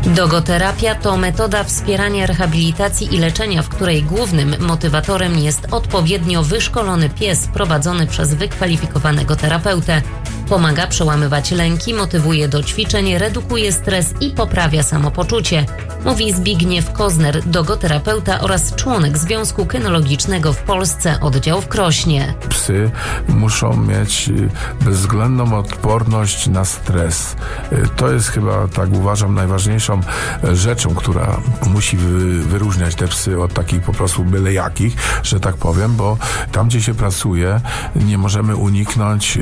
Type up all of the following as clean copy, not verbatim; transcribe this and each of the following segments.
Dogoterapia to metoda wspierania rehabilitacji i leczenia, w której głównym motywatorem jest odpowiednio wyszkolony pies prowadzony przez wykwalifikowanego terapeutę. Pomaga przełamywać lęki, motywuje do ćwiczeń, redukuje stres i poprawia samopoczucie, mówi Zbigniew Kozner, dogoterapeuta oraz członek Związku Kynologicznego w Polsce, oddział w Krośnie. Psy muszą mieć bezwzględną odporność na stres. To jest chyba, tak uważam, najważniejszą rzeczą, która musi wyróżniać te psy od takich po prostu byle jakich, że tak powiem, bo tam, gdzie się pracuje, nie możemy uniknąć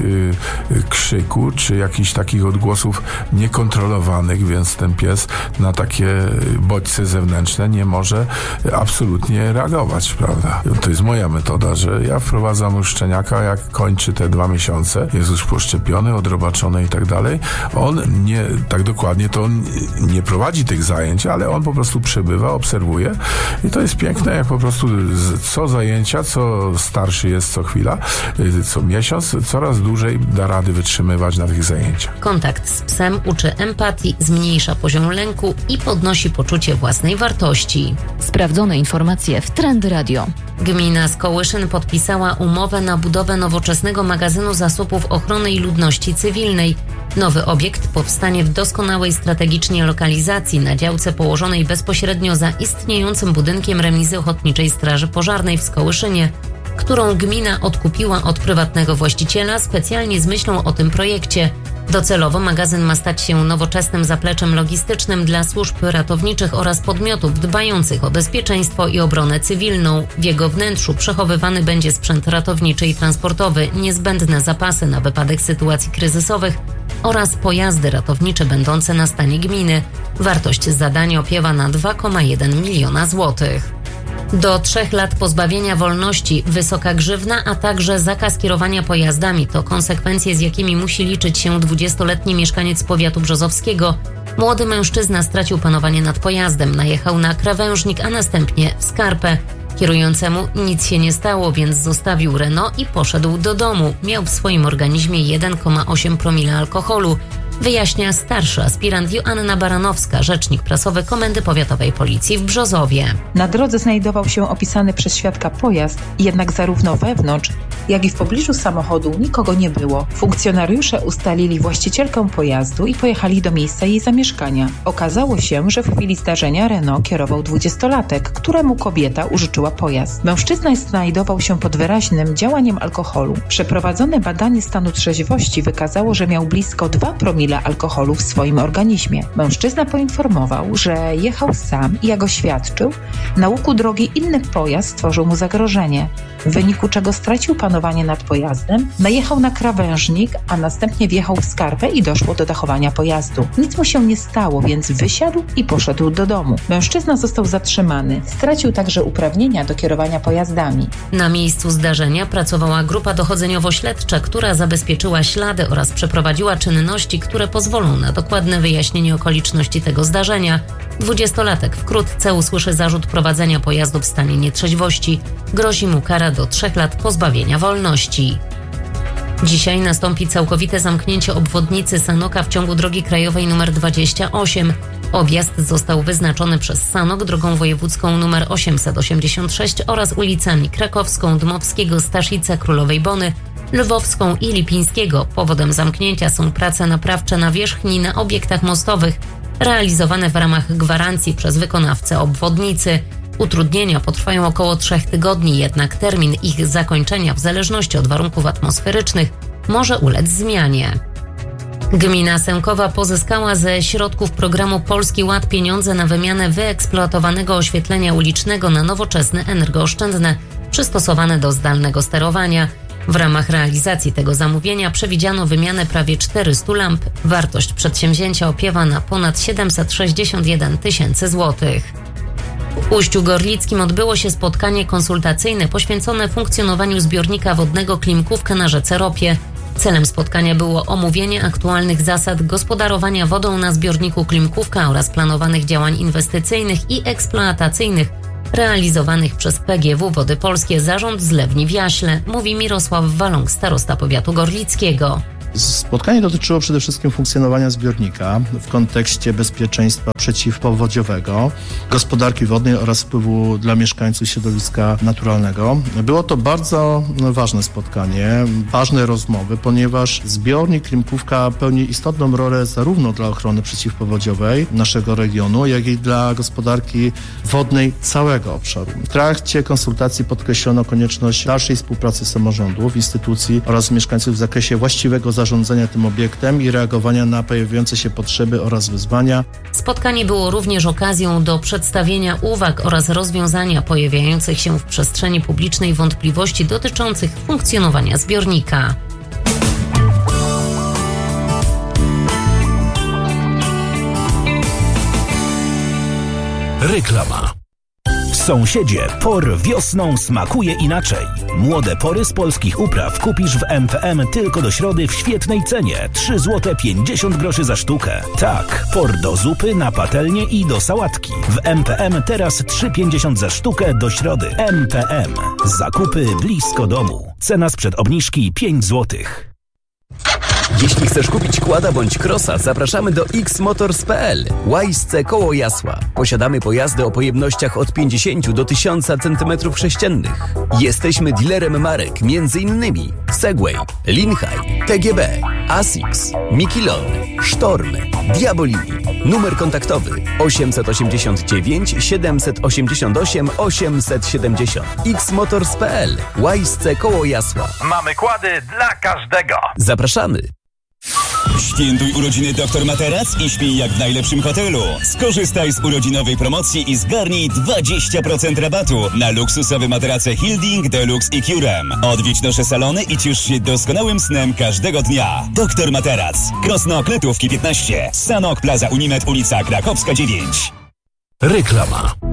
krzyku, czy jakichś takich odgłosów niekontrolowanych, więc ten pies na takie bodźce zewnętrzne nie może absolutnie reagować, prawda? To jest moja metoda, że ja wprowadzam już szczeniaka, jak kończy te 2 miesiące, jest już poszczepiony, odrobaczony i tak dalej. On nie, tak dokładnie, to on nie prowadzi tych zajęć, ale on po prostu przebywa, obserwuje i to jest piękne, jak po prostu co zajęcia, co starszy jest co chwila, co miesiąc, coraz dłużej da rady wytrzymywać na tych zajęciach. Kontakt z psem uczy empatii, zmniejsza poziom lęku i podnosi poczucie własnej wartości. Sprawdzone informacje w Trend Radio. Gmina Skołyszyn podpisała umowę na budowę nowoczesnego magazynu zasobów ochrony i ludności cywilnej. Nowy obiekt powstanie w doskonałej strategicznie lokalizacji na działce położonej bezpośrednio za istniejącym budynkiem remizy Ochotniczej Straży Pożarnej w Skołyszynie, którą gmina odkupiła od prywatnego właściciela specjalnie z myślą o tym projekcie. Docelowo magazyn ma stać się nowoczesnym zapleczem logistycznym dla służb ratowniczych oraz podmiotów dbających o bezpieczeństwo i obronę cywilną. W jego wnętrzu przechowywany będzie sprzęt ratowniczy i transportowy, niezbędne zapasy na wypadek sytuacji kryzysowych oraz pojazdy ratownicze będące na stanie gminy. Wartość zadania opiewa na 2,1 miliona złotych. Do 3 lat pozbawienia wolności, wysoka grzywna, a także zakaz kierowania pojazdami to konsekwencje, z jakimi musi liczyć się 20-letni mieszkaniec powiatu brzozowskiego. Młody mężczyzna stracił panowanie nad pojazdem, najechał na krawężnik, a następnie w skarpę. Kierującemu nic się nie stało, więc zostawił Renault i poszedł do domu. Miał w swoim organizmie 1,8 promila alkoholu. Wyjaśnia starszy aspirant Joanna Baranowska, rzecznik prasowy Komendy Powiatowej Policji w Brzozowie. Na drodze znajdował się opisany przez świadka pojazd, jednak zarówno wewnątrz, jak i w pobliżu samochodu nikogo nie było. Funkcjonariusze ustalili właścicielkę pojazdu i pojechali do miejsca jej zamieszkania. Okazało się, że w chwili zdarzenia Renault kierował 20-latek, któremu kobieta użyczyła pojazd. Mężczyzna znajdował się pod wyraźnym działaniem alkoholu. Przeprowadzone badanie stanu trzeźwości wykazało, że miał blisko 2 promile alkoholu w swoim organizmie. Mężczyzna poinformował, że jechał sam i jak oświadczył, na łuku drogi inny pojazd stworzył mu zagrożenie, w wyniku czego stracił panowanie nad pojazdem, najechał na krawężnik, a następnie wjechał w skarpę i doszło do dachowania pojazdu. Nic mu się nie stało, więc wysiadł i poszedł do domu. Mężczyzna został zatrzymany. Stracił także uprawnienia do kierowania pojazdami. Na miejscu zdarzenia pracowała grupa dochodzeniowo-śledcza, która zabezpieczyła ślady oraz przeprowadziła czynności, które pozwolą na dokładne wyjaśnienie okoliczności tego zdarzenia. 20-latek wkrótce usłyszy zarzut prowadzenia pojazdu w stanie nietrzeźwości. Grozi mu kara do 3 lat pozbawienia wolności. Dzisiaj nastąpi całkowite zamknięcie obwodnicy Sanoka w ciągu drogi krajowej nr 28. Objazd został wyznaczony przez Sanok drogą wojewódzką nr 886 oraz ulicami Krakowską, Dmowskiego, Staszice, Królowej Bony, Lwowską i Lipińskiego. Powodem zamknięcia są prace naprawcze na wierzchni na obiektach mostowych, realizowane w ramach gwarancji przez wykonawcę obwodnicy. Utrudnienia potrwają około 3 tygodni, jednak termin ich zakończenia w zależności od warunków atmosferycznych może ulec zmianie. Gmina Sękowa pozyskała ze środków programu Polski Ład pieniądze na wymianę wyeksploatowanego oświetlenia ulicznego na nowoczesne, energooszczędne, przystosowane do zdalnego sterowania. W ramach realizacji tego zamówienia przewidziano wymianę prawie 400 lamp. Wartość przedsięwzięcia opiewa na ponad 761 tysięcy złotych. W Uściu Gorlickim odbyło się spotkanie konsultacyjne poświęcone funkcjonowaniu zbiornika wodnego Klimkówka na rzece Ropie. Celem spotkania było omówienie aktualnych zasad gospodarowania wodą na zbiorniku Klimkówka oraz planowanych działań inwestycyjnych i eksploatacyjnych realizowanych przez PGW Wody Polskie Zarząd Zlewni w Jaśle, mówi Mirosław Waląg, starosta powiatu gorlickiego. Spotkanie dotyczyło przede wszystkim funkcjonowania zbiornika w kontekście bezpieczeństwa przeciwpowodziowego, gospodarki wodnej oraz wpływu dla mieszkańców środowiska naturalnego. Było to bardzo ważne spotkanie, ważne rozmowy, ponieważ zbiornik Rimkówka pełni istotną rolę zarówno dla ochrony przeciwpowodziowej naszego regionu, jak i dla gospodarki wodnej całego obszaru. W trakcie konsultacji podkreślono konieczność dalszej współpracy samorządów, instytucji oraz mieszkańców w zakresie właściwego zarządzania tym obiektem i reagowania na pojawiające się potrzeby oraz wyzwania. Spotkanie było również okazją do przedstawienia uwag oraz rozwiązania pojawiających się w przestrzeni publicznej wątpliwości dotyczących funkcjonowania zbiornika. Reklama. Sąsiedzie, por wiosną smakuje inaczej. Młode pory z polskich upraw kupisz w MPM tylko do środy w świetnej cenie. 3 zł 50 groszy za sztukę. Tak, por do zupy, na patelnię i do sałatki. W MPM teraz 3,50 za sztukę do środy. MPM. Zakupy blisko domu. Cena sprzed obniżki 5 zł. Jeśli chcesz kupić quada bądź crossa, zapraszamy do xmotors.pl. Łajsce koło Jasła. Posiadamy pojazdy o pojemnościach od 50 do 1000 cm3. Jesteśmy dealerem marek m.in. Segway, Linhai, TGB, Asics, Mikilon, Sztorm, Diabolini. Numer kontaktowy 889 788 870. xmotors.pl. Łajsce koło Jasła. Mamy kłady dla każdego. Zapraszamy. Świętuj urodziny Dr Materac i śpij jak w najlepszym hotelu. Skorzystaj z urodzinowej promocji i zgarnij 20% rabatu na luksusowe materace Hilding, Deluxe i Curem. Odwiedź nasze salony i ciesz się doskonałym snem każdego dnia. Dr Materac. Krosno Kletówki 15. Sanok Plaza Unimed, ulica Krakowska 9. Reklama.